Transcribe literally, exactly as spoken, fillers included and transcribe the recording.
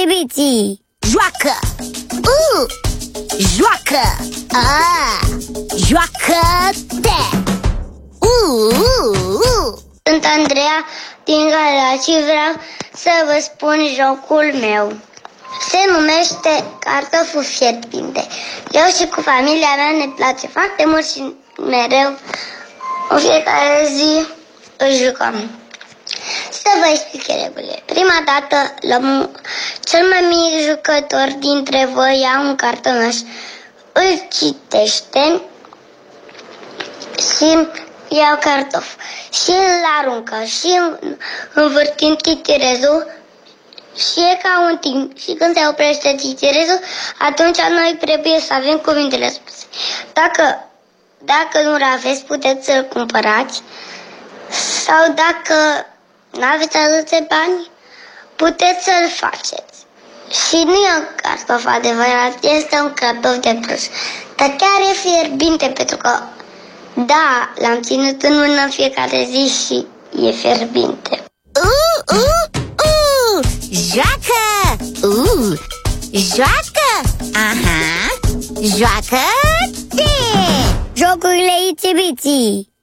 Itibiții! Joacă! Uh! Joacă! Ah! Joacă-te! Uh! Uh! Uh! Sunt Andreea din Galați și vreau să vă spun jocul meu. Se numește Cartoful fierbinte. Eu și cu familia mea ne place foarte mult și mereu, în fiecare zi, îl jucăm. Să vă explic regulile. Prima dată, luăm cel mai mic jucător dintre voi, ia un cartonaș, îl citește și ia cartof și îl aruncă și învârtind chitirezul și e ca un timp. Și când se oprește chitirezul, atunci noi trebuie să avem cuvintele spuse. Dacă, dacă nu-l aveți, puteți să-l cumpărați. Sau dacă nu aveți atâția bani, puteți să-l faceți. Și nu e un cartof adevărat, este un cartof de brus. Dar chiar e fierbinte, pentru că, da, l-am ținut în mână în fiecare zi și e fierbinte. Uh, uh, uh! Joacă! Uh! Joacă! Aha! Joacă-te! Jocurile Itibiții!